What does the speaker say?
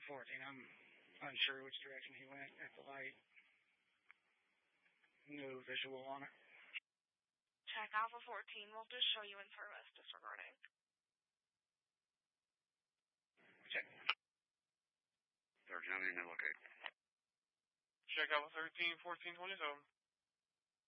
14. I'm unsure which direction he went at the light. No visual on it. Check Alpha 14. We'll just show you in service disregarding. Check. 13, I need to locate. Check Alpha 13, 1427.